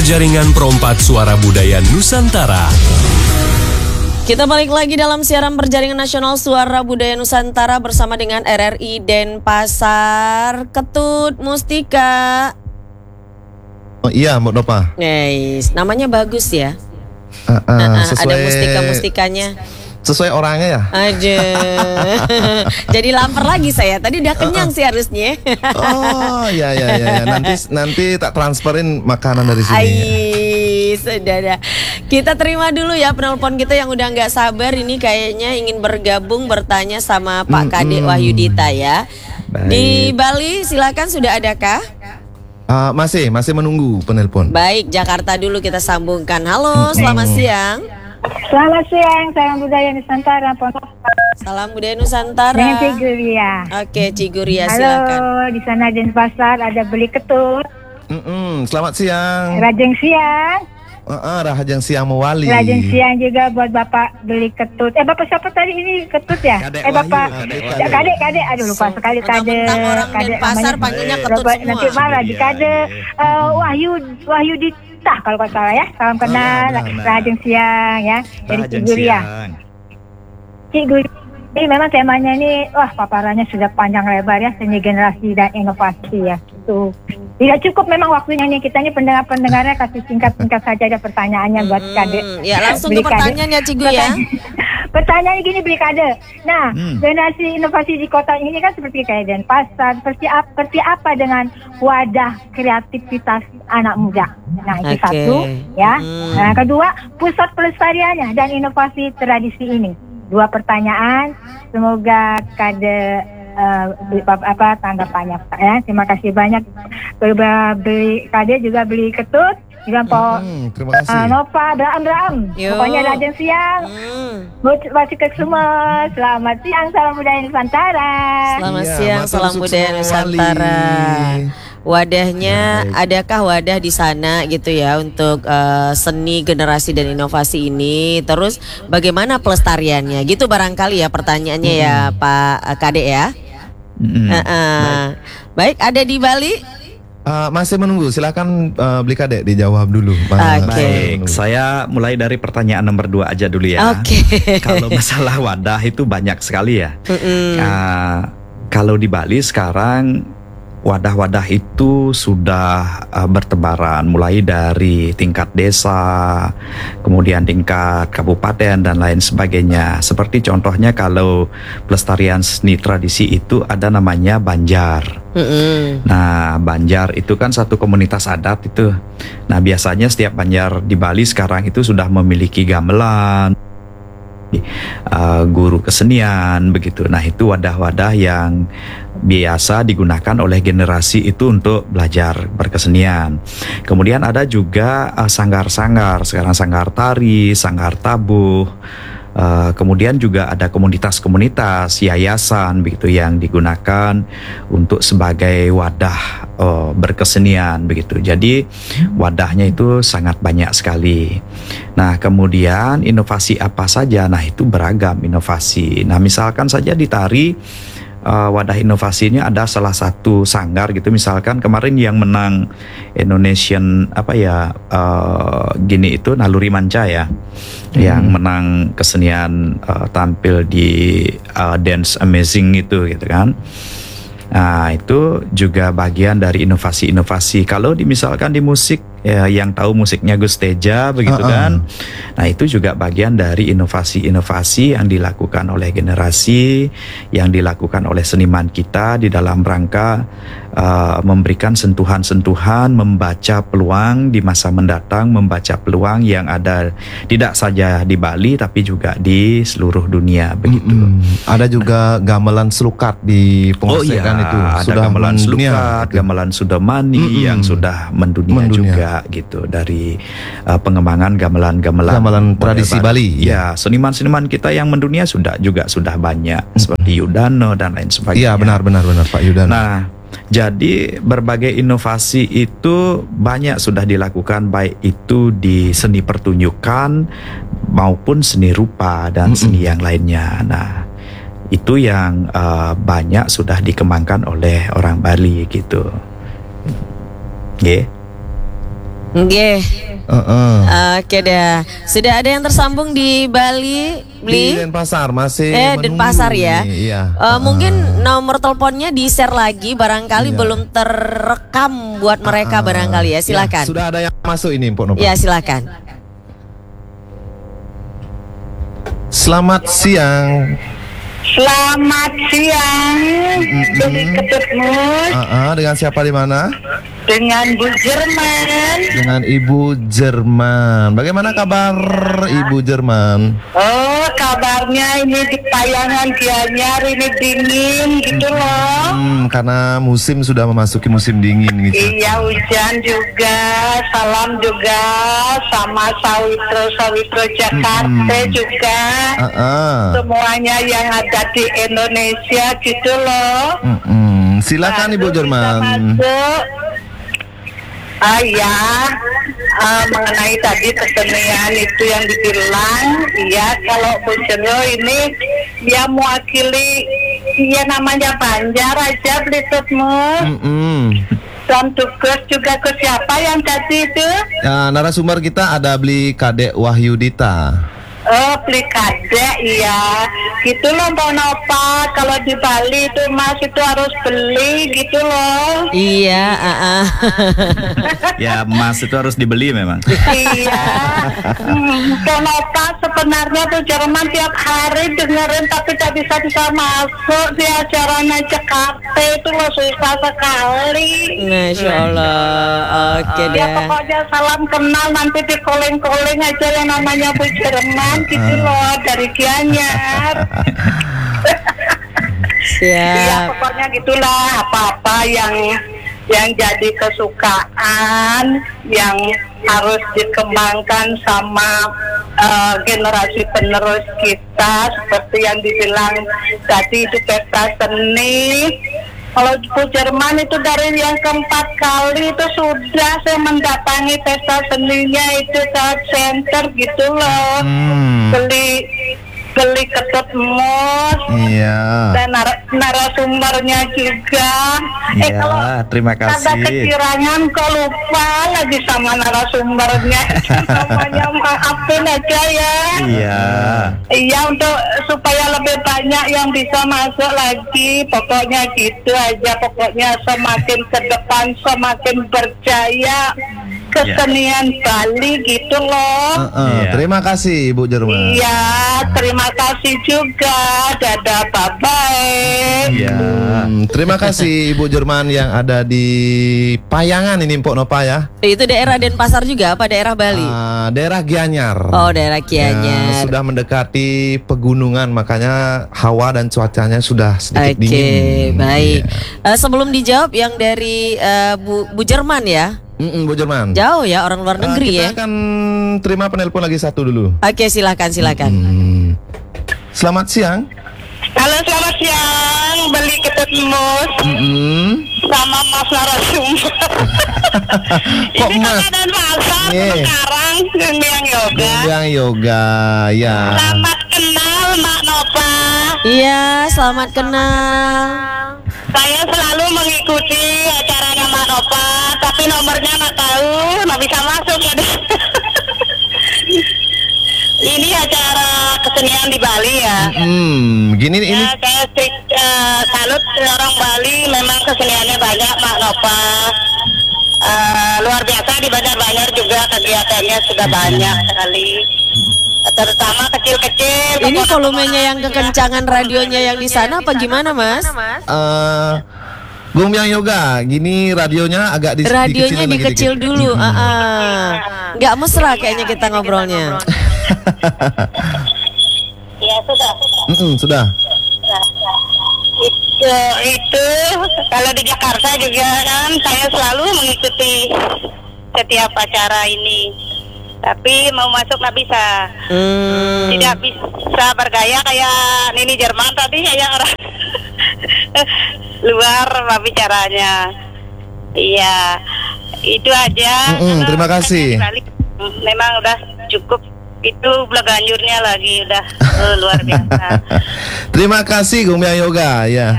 Perjaringan Perompak Suara Budaya Nusantara. Kita balik lagi dalam siaran Perjaringan Nasional Suara Budaya Nusantara bersama dengan RRI Denpasar. Ketut Mustika. Oh iya, Mbak Nopa. Guys, namanya bagus ya. Sesuai, ada mustika-mustikanya. Sesuai orangnya ya. Aja. Jadi lapar lagi saya. Tadi udah kenyang sih harusnya. Oh ya. Nanti tak transferin makanan dari sini. Sudah dah. Kita terima dulu ya penelpon kita yang udah nggak sabar ini kayaknya ingin bergabung bertanya sama Pak Kadek Wahyudita ya. Baik. Di Bali silakan, sudah adakah? Masih menunggu penelpon. Baik, Jakarta dulu kita sambungkan. Halo, selamat siang. Selamat siang, salam budaya Nusantara. Salam budaya Nusantara. Dengan Ciguria. Oke, Ciguria silakan. Halo, di sana Denpasar ada beli ketut. Selamat siang. Rajeng siang. Rahajeng siang mewali. Rajeng siang juga buat Bapak beli ketut. Bapak siapa tadi ini ketut ya? Kadek Bapak Kadek. Kadek. Aduh lupa sekali Kadek. Orang Denpasar panggilnya ketut semua. Nanti malah di Kadek. Wahyudita kalau nggak salah ya. Salam kenal. Rajeng siang ya. Dari Ciguria. Ciguria. Ini memang temanya ini, paparannya sudah panjang lebar ya, seni generasi dan inovasi ya. Itu tidak cukup memang waktunya nih, kita ini pendengarnya kasih singkat-singkat saja ada pertanyaannya buat Kadek. Ya langsung ke pertanyaannya Cigu ya. Pertanyaannya gini beli Kadek. Nah, generasi inovasi di kota ini kan seperti kayak Denpasar, seperti apa dengan wadah kreativitas anak muda. Nah, itu satu ya. Nah, kedua, pusat pelestariannya dan inovasi tradisi ini. Dua pertanyaan, semoga Kadek tanggapannya ya. Terima kasih banyak. Beli Kadek juga beli ketut, juga terima kasih. Nova Abraham. Pokoknya rajin siang. Masih ke semua. Selamat siang, salam budaya Nusantara. Selamat siang, salam budaya Nusantara. Wadahnya, adakah wadah di sana gitu ya untuk seni generasi dan inovasi ini? Terus bagaimana pelestariannya? Gitu barangkali ya pertanyaannya ya Pak Kadek ya. Baik, ada di Bali? Masih menunggu, silakan beli Kadek dijawab dulu. Baik, saya mulai dari pertanyaan nomor 2 aja dulu ya. Kalau masalah wadah itu banyak sekali ya. Kalau di Bali sekarang wadah-wadah itu sudah bertebaran mulai dari tingkat desa, kemudian tingkat kabupaten dan lain sebagainya. Seperti contohnya kalau pelestarian seni tradisi itu ada namanya Banjar. Nah, Banjar itu kan satu komunitas adat itu. Nah, biasanya setiap Banjar di Bali sekarang itu sudah memiliki gamelan, guru kesenian begitu. Nah, itu wadah-wadah yang biasa digunakan oleh generasi itu untuk belajar berkesenian. Kemudian ada juga sanggar-sanggar, sekarang sanggar tari, sanggar tabuh. Kemudian juga ada komunitas-komunitas, yayasan begitu yang digunakan untuk sebagai wadah berkesenian begitu. Jadi wadahnya itu sangat banyak sekali. Nah, kemudian inovasi apa saja? Nah, itu beragam inovasi. Nah, misalkan saja di tari, wadah inovasinya ada salah satu sanggar gitu, misalkan kemarin yang menang Indonesian gini itu Naluri Manca ya, yang menang kesenian tampil di Dance Amazing itu gitu kan. Nah, itu juga bagian dari inovasi-inovasi. Kalau misalkan di musik yang tahu musiknya Gus Teja begitu kan. Nah, itu juga bagian dari inovasi-inovasi yang dilakukan oleh generasi, yang dilakukan oleh seniman kita di dalam rangka memberikan sentuhan-sentuhan, membaca peluang di masa mendatang, membaca peluang yang ada tidak saja di Bali tapi juga di seluruh dunia begitu. Ada juga gamelan selukat di pengusikan itu. Ada sudah gamelan selukat, gitu. gamelan Sudamani yang sudah mendunia juga gitu, dari pengembangan gamelan tradisi Bali. Ya, seniman-seniman kita yang mendunia sudah banyak seperti Yudano dan lain sebagainya. Iya, benar Pak Yudano. Nah, jadi berbagai inovasi itu banyak sudah dilakukan, baik itu di seni pertunjukan maupun seni rupa dan seni yang lainnya. Nah, itu yang banyak sudah dikembangkan oleh orang Bali gitu. Nggih. Oke dah. Sudah ada yang tersambung di Bali, Di Denpasar masih Denpasar menunggu ya. nih, iya. Mungkin nomor teleponnya di-share lagi, barangkali Iya. belum terekam buat mereka barangkali ya. Silakan. Ya, sudah ada yang masuk ini, Mpok Nova. Ya, silakan. Selamat siang. Selamat siang, Beli Ketutmus, Dengan siapa di mana? dengan Bu Jerman. Dengan Ibu Jerman. Bagaimana kabar Ibu Jerman? Oh, kabarnya ini di Payangan Gianyar ini dingin gitu loh. Karena musim sudah memasuki musim dingin gitu. Iya, hujan juga. Salam juga sama Sawitro Jakarta juga. Semuanya yang ada di Indonesia gitu loh. Silakan Ibu Lalu Jerman. bisa masuk. Mengenai tadi kesenian itu yang dibilang, iya kalau Bu Jero ini dia mewakili, iya namanya Banjar aja Blitutmu. Dan tugas juga ke siapa yang tadi itu? Narasumber kita ada Beli Kadek Wahyudita. Oh, beli kadek, iya. Gitu loh, Mbak Nova. Kalau di Bali itu Mas itu harus beli gitu loh. Iya, Ya, emas itu harus dibeli memang. Iya. Mbak Nova sebenarnya tuh Jerman tiap hari dengerin tapi tak bisa masuk di acaranya Jakarta itu loh, susah sekali. Masya Allah. Oke Ya deh. pokoknya salam kenal nanti di calling aja yang namanya Bu Jerman gitu loh dari Gianyar. Iya Ya. pokoknya gitulah, apa-apa yang jadi kesukaan yang harus dikembangkan sama generasi penerus kita seperti yang dibilang tadi itu pesta seni. Kalau Bu Jerman itu dari yang keempat kali itu sudah saya mendatangi pesta seninya itu saat center gitu loh. Beli Ketutmus. Iya. Dan narasumbernya juga. Kalau Terima ada kasih. kekirangan kok lupa lagi sama narasumbernya. Namanya maafin aja ya. Iya. Iya, untuk supaya lebih banyak yang bisa masuk lagi. Pokoknya gitu aja. Pokoknya semakin ke depan semakin berjaya kesenian Bali gitu loh. Iya. Terima kasih Ibu Jerman. Iya, terima kasih juga. Dadah, bye-bye. Iya. Terima kasih Ibu Jerman yang ada di Payangan ini Mpok Nova ya. Itu daerah Denpasar juga apa daerah Bali? Daerah Gianyar. Oh, daerah Gianyar. Sudah mendekati pegunungan, makanya hawa dan cuacanya sudah sedikit dingin. Baik. Sebelum dijawab yang dari Bu Jerman ya. Bu Jerman. Jauh ya, orang luar negeri ya. Kita akan terima penelpon lagi satu dulu. Oke, silakan. Selamat siang. Halo, selamat siang. Beli Ketutmus sama Mas narasumber. Kok Ini Mas? kan pasar Iya. sekarang yang yoga. Yang yoga, ya. Selamat kenal Mak Nova. Iya, selamat kenal. Saya selalu mengikuti acaranya Mak Nova, tapi nomornya nggak tahu, nggak bisa masuk ya. Ini acara kesenian di Bali ya. Gini ini. Ya, saya salut orang Bali, memang keseniannya banyak Mak Nova. Luar biasa di Banjar juga kegiatannya sudah banyak sekali. Terutama kecil-kecil. Ini volumenya yang kekencangan radionya yang di sana apa gimana, Mas? Gombyang Yoga, gini radionya agak Radionya dikecilin lagi dikecil dikit. dulu. Nggak mesra kayaknya kita ngobrolnya. Ya sudah. Sudah. Itu kalau di Jakarta juga kan saya selalu mengikuti setiap acara ini, tapi mau masuk nggak bisa. Tidak bisa bergaya kayak Nini Jerman tadi kayak orang luar bicaranya. Iya, itu aja. Terima kasih. Memang udah cukup. Itu Blaganjurnya lagi udah luar biasa. Terima kasih Gombyang Yoga ya.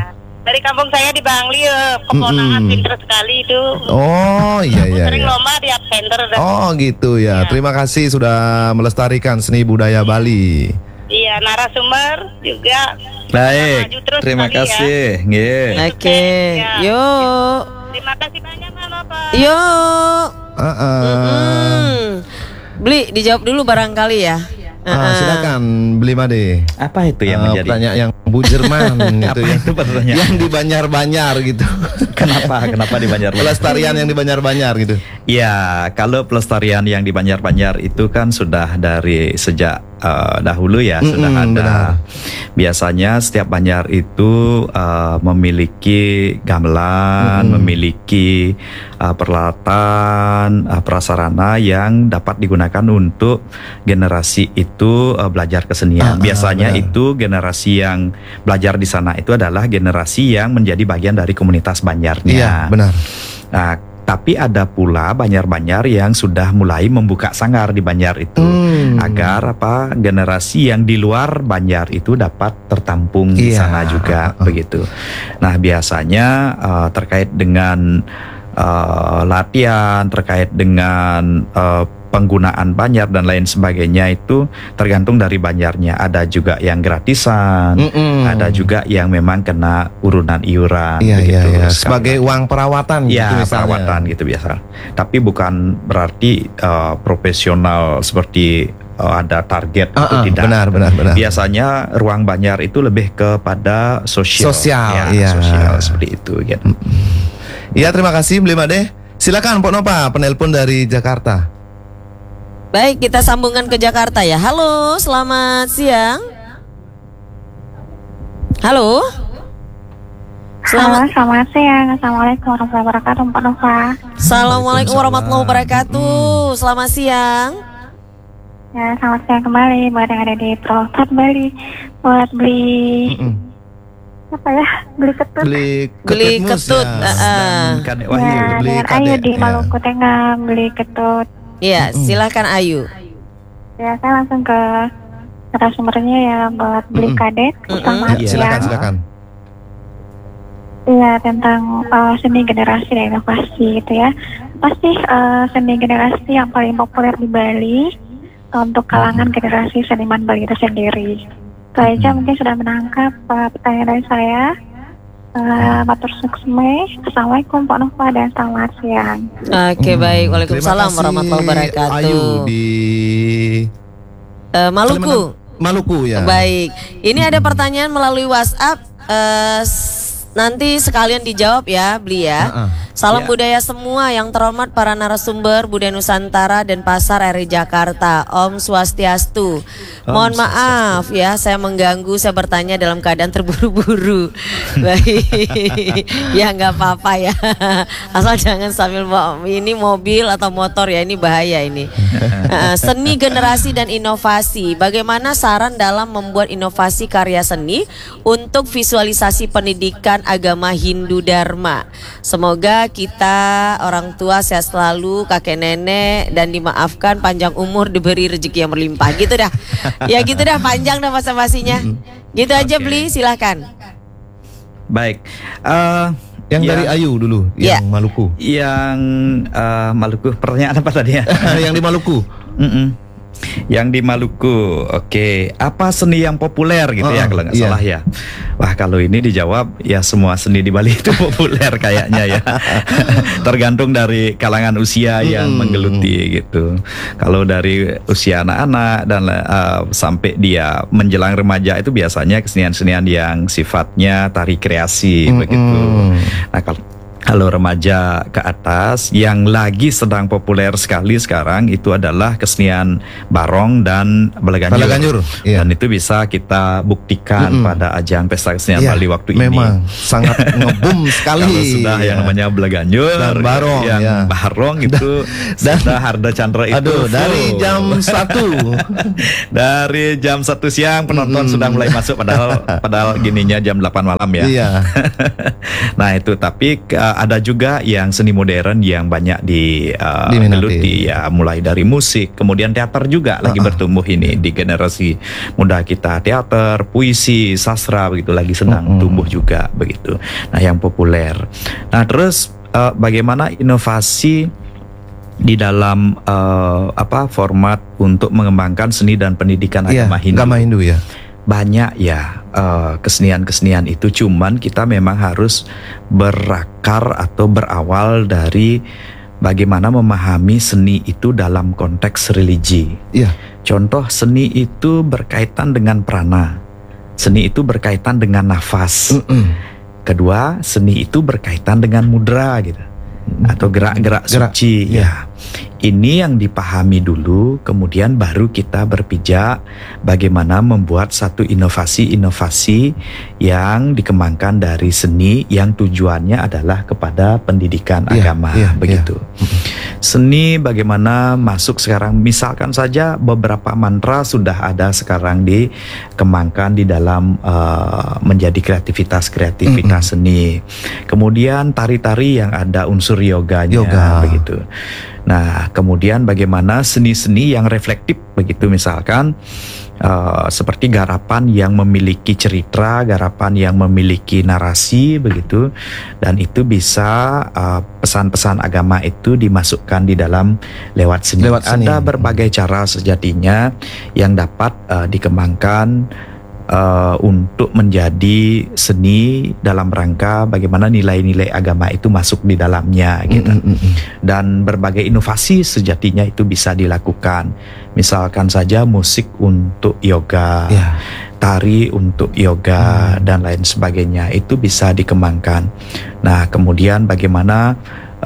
Dari kampung saya di Bangli, keponakan pinter sekali itu. Oh iya. Sering lomba di Art Center. Oh gitu ya. Terima kasih sudah melestarikan seni budaya Bali. Iya, narasumber juga. Baik, Maju terus terima sekali kasih. Nggih. Oke, Ya. yuk. Terima kasih banyak Bapak. Yuk. Mm-mm. Beli dijawab dulu barangkali ya. Silakan beli Made. Apa itu yang menjadi? Pertanyaan yang Bu Jerman itu Apa ya. itu pertanyaan? Yang di Banjar-Banjar gitu. Kenapa di Banjar-Banjar? Pelestarian yang di Banjar-Banjar gitu. Ya, kalau pelestarian yang di Banjar-Banjar itu kan sudah dari sejak dahulu ya, sudah ada. Benar. Biasanya setiap Banjar itu memiliki gamelan, memiliki peralatan, prasarana yang dapat digunakan untuk generasi itu belajar kesenian. Biasanya benar. itu generasi yang belajar di sana itu adalah generasi yang menjadi bagian dari komunitas Banjarnya. Iya, benar. Nah, tapi ada pula Banjar-Banjar yang sudah mulai membuka sanggar di Banjar itu agar generasi yang di luar Banjar itu dapat tertampung di Iya. sana juga begitu. Nah, biasanya terkait dengan latihan, terkait dengan penggunaan Banjar dan lain sebagainya itu tergantung dari Banjarnya. Ada juga yang gratisan, ada juga yang memang kena urunan iuran. Iya. Sekali Sebagai uang perawatan gitu ya, misalnya. perawatan gitu biasa. Tapi bukan berarti profesional seperti ada target itu tidak. Benar. Biasanya ruang Banjar itu lebih kepada sosial. Sosial, ya, iya. sosial seperti itu gitu. Iya, terima kasih Beli Made. Silakan Pok Nova, penelpon dari Jakarta. Baik, kita sambungkan ke Jakarta ya. Halo, selamat siang. Halo. Selamat siang. Assalamualaikum warahmatullahi wabarakatuh, Pak Nova. Assalamualaikum warahmatullahi wabarakatuh. Selamat siang. Ya, selamat siang kembali buat yang ada di Purwokerto Bali. Buat beli apa ya? Beli ketut. Beli ketut. Dan Kadek Wahyu. Ya, beli dengan kadek, Ayu di ya. Maluku Tengah beli ketut. Iya, silakan Ayu. Ya, saya langsung ke narasumbernya ya buat beli kadek. Selamat siang. Silakan. Iya, tentang seni generasi dan inovasi gitu ya. Pasti seni generasi yang paling populer di Bali untuk kalangan generasi seniman Bali itu sendiri. Itu aja mungkin sudah menangkap pertanyaan dari saya. Matur suksme. Assalamualaikum Pak Nova dan selamat siang. Oke, baik. Waalaikumsalam Terima kasih, warahmatullahi wabarakatuh. Ayu di Maluku. Maluku ya. Baik. Ini ada pertanyaan melalui WhatsApp. Nanti sekalian dijawab ya, Beli ya. Salam budaya semua yang terhormat para narasumber Budaya Nusantara dan Pasar RI Jakarta. Om Swastiastu. Mohon maaf ya, saya mengganggu, saya bertanya dalam keadaan terburu-buru. Baik. Ya nggak apa-apa ya. Asal jangan sambil ini mobil atau motor ya, ini bahaya ini. Seni generasi dan inovasi. Bagaimana saran dalam membuat inovasi karya seni untuk visualisasi pendidikan agama Hindu Dharma? Semoga kita orang tua sehat selalu, kakek nenek, dan dimaafkan, panjang umur, diberi rezeki yang berlimpah. Gitu dah. Ya gitu dah, panjang dah basa-basinya. Gitu aja Beli, silahkan. Baik. Yang dari Ayu dulu, yang Maluku. Yang Maluku, pertanyaan apa tadi ya? Yang di Maluku. Yang di Maluku, oke. Apa seni yang populer gitu ya kalau nggak salah ya? Wah, kalau ini dijawab ya semua seni di Bali itu populer kayaknya ya. Tergantung dari kalangan usia yang menggeluti gitu. Kalau dari usia anak-anak dan sampai dia menjelang remaja itu biasanya kesenian-kesenian yang sifatnya tari kreasi begitu. Nah, kalau remaja ke atas yang lagi sedang populer sekali sekarang itu adalah kesenian barong dan belaganjur. Iya. Dan itu bisa kita buktikan pada ajang pesta kesenian Bali waktu ini. Memang sangat ngebum sekali. Kalau sudah yang namanya belaganjur dan barong, yang barong itu sudah Harda Chandra itu. Aduh, dari jam 1 dari jam 1 siang penonton sudah mulai masuk padahal gininya jam 8 malam ya. Iya. Nah itu tapi ada juga yang seni modern yang banyak digeluti ya, mulai dari musik, kemudian teater juga lagi bertumbuh ini di generasi muda kita. Teater, puisi, sastra begitu lagi sedang tumbuh juga begitu. Nah, yang populer. Nah, terus bagaimana inovasi di dalam format untuk mengembangkan seni dan pendidikan agama Hindu ya. Banyak ya kesenian-kesenian itu, cuman kita memang harus berakar atau berawal dari bagaimana memahami seni itu dalam konteks religi. Iya. Contoh, seni itu berkaitan dengan prana. Seni itu berkaitan dengan nafas. Kedua, seni itu berkaitan dengan mudra gitu. Atau gerak-gerak suci ya. Ini yang dipahami dulu, kemudian baru kita berpijak bagaimana membuat satu inovasi-inovasi yang dikembangkan dari seni yang tujuannya adalah kepada pendidikan agama begitu. Seni bagaimana masuk sekarang, misalkan saja beberapa mantra sudah ada sekarang dikembangkan di dalam menjadi kreativitas seni. Kemudian tari-tari yang ada unsur yoganya begitu. Nah, kemudian bagaimana seni-seni yang reflektif begitu, misalkan seperti garapan yang memiliki cerita, garapan yang memiliki narasi begitu, dan itu bisa pesan-pesan agama itu dimasukkan di dalam lewat seni. Ada berbagai cara sejatinya yang dapat dikembangkan untuk menjadi seni dalam rangka bagaimana nilai-nilai agama itu masuk di dalamnya gitu. Dan berbagai inovasi sejatinya itu bisa dilakukan. Misalkan saja musik untuk yoga, tari untuk yoga dan lain sebagainya, itu bisa dikembangkan. Nah, kemudian bagaimana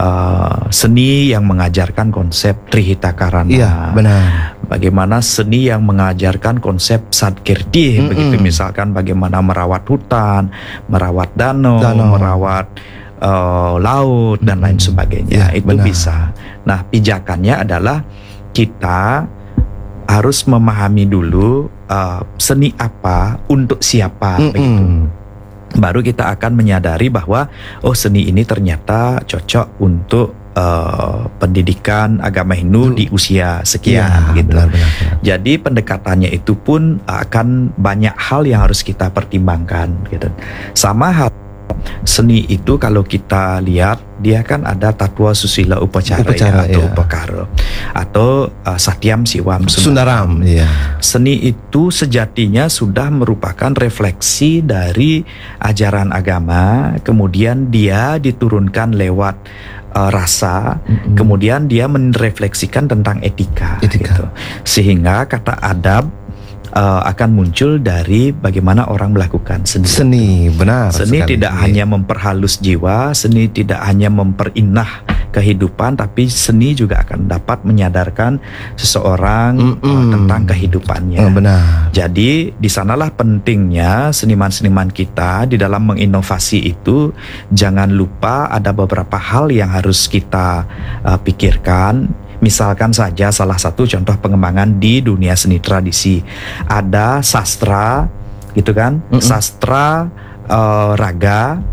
seni yang mengajarkan konsep Trihita Karana. Iya, benar. Bagaimana seni yang mengajarkan konsep Sadkirti, begitu, misalkan bagaimana merawat hutan, merawat danau. Merawat laut dan lain sebagainya. Itu benar. Bisa. Nah, pijakannya adalah kita harus memahami dulu seni apa untuk siapa begitu. Baru kita akan menyadari bahwa seni ini ternyata cocok untuk pendidikan agama Hindu di usia sekian gitu. Benar. Jadi pendekatannya itu pun akan banyak hal yang harus kita pertimbangkan gitu. Sama hal seni itu kalau kita lihat, dia kan ada tatwa susila upacara atau upakara atau satyam siwam sundaram. Seni itu sejatinya sudah merupakan refleksi dari ajaran agama, kemudian dia diturunkan lewat rasa, kemudian dia merefleksikan tentang etika. Gitu. Sehingga kata adab akan muncul dari bagaimana orang melakukan seni. Benar. Seni tidak hanya memperhalus jiwa, seni tidak hanya memperindah kehidupan, tapi seni juga akan dapat menyadarkan seseorang tentang kehidupannya. Benar. Jadi di sanalah pentingnya seniman-seniman kita di dalam menginovasi itu. Jangan lupa ada beberapa hal yang harus kita pikirkan. Misalkan saja salah satu contoh pengembangan di dunia seni tradisi, ada sastra gitu kan, sastra raga,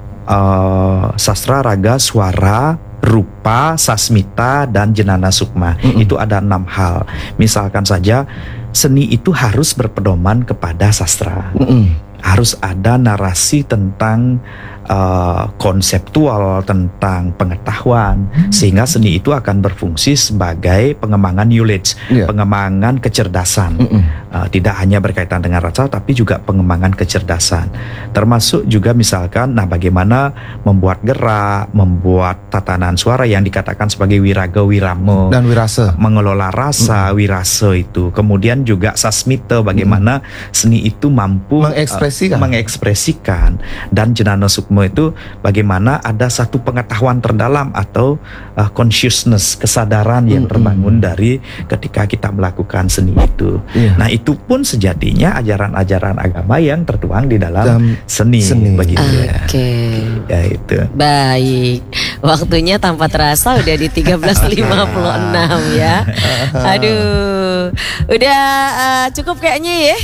suara, rupa, sasmita, dan jenana sukma. Itu ada 6 hal. Misalkan saja seni itu harus berpedoman kepada sastra. Harus ada narasi tentang konseptual, tentang pengetahuan, sehingga seni itu akan berfungsi sebagai pengembangan knowledge, pengembangan kecerdasan. Tidak hanya berkaitan dengan rasa, tapi juga pengembangan kecerdasan. Termasuk juga misalkan, bagaimana membuat gerak, membuat tatanan suara yang dikatakan sebagai wiraga, wirama, dan wirasa, mengelola rasa, wirasa itu. Kemudian juga sasmita, bagaimana seni itu mampu mengekspresikan, dan jenana sukma itu bagaimana ada satu pengetahuan terdalam atau consciousness, kesadaran yang terbangun dari ketika kita melakukan seni itu. Nah, itu pun sejatinya ajaran-ajaran agama yang tertuang di dalam seni. Begitu ya itu. Baik, waktunya tanpa terasa udah di 13.56 ya. Aduh, udah cukup kayaknya ya.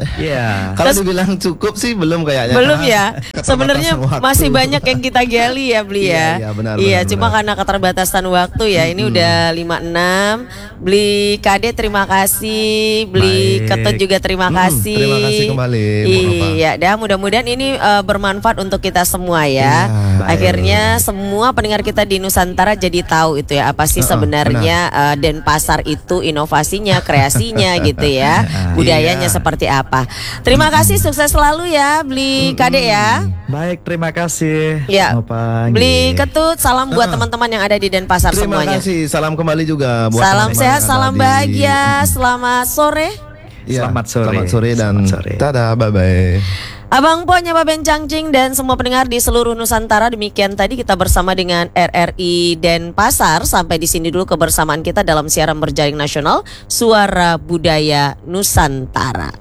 Iya. Kalau dibilang cukup sih belum kayaknya. Belum ya. Keterbatasan Sebenarnya waktu. masih banyak yang kita gali ya Bli ya. Iya, benar, Iya, benar, cuma benar. karena keterbatasan waktu ya. Ini udah 56. Bli Kade terima kasih, Bli Baik. Ketut juga terima kasih. terima kasih kembali, Bu Nova. Iya, dah mudah-mudahan ini bermanfaat untuk kita semua ya. Iya, baik. Akhirnya semua pendengar kita di Nusantara jadi tahu itu ya apa sih sebenarnya Denpasar itu inovasinya, kreasinya gitu ya. Budayanya Iya. seperti apa. Terima kasih, sukses selalu ya Bli Kade ya. Baik, terima kasih. Ya, Selamat pagi. Bli Ketut, salam buat teman-teman yang ada di Denpasar Terima semuanya. kasih. Salam kembali juga buat Salam teman-teman sehat, yang salam ada di- bahagia, selamat sore. Iya, Selamat sore. Selamat sore dan Selamat sore. tada, bye-bye. Abang Po, Nyapa Bencangcing dan semua pendengar di seluruh Nusantara, demikian tadi kita bersama dengan RRI Denpasar. Sampai di sini dulu kebersamaan kita dalam siaran berjaring nasional Suara Budaya Nusantara.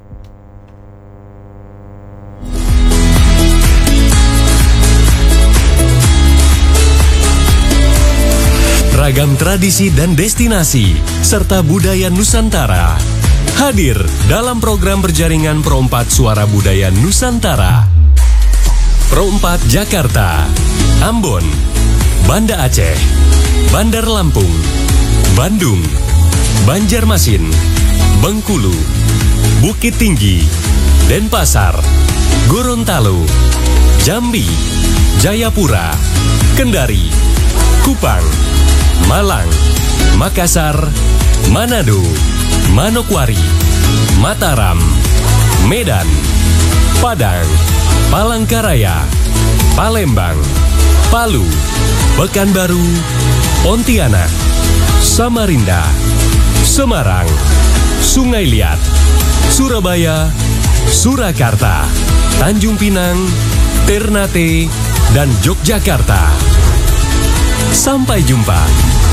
Ragam tradisi dan destinasi serta budaya Nusantara hadir dalam program berjaringan Pro 4 Suara Budaya Nusantara. Pro 4 Jakarta, Ambon, Banda Aceh, Bandar Lampung, Bandung, Banjarmasin, Bengkulu, Bukit Tinggi, Denpasar, Gorontalo, Jambi, Jayapura, Kendari, Kupang, Malang, Makassar, Manado, Manokwari, Mataram, Medan, Padang, Palangkaraya, Palembang, Palu, Pekanbaru, Pontianak, Samarinda, Semarang, Sungai Liat, Surabaya, Surakarta, Tanjung Pinang, Ternate, dan Yogyakarta. Sampai jumpa.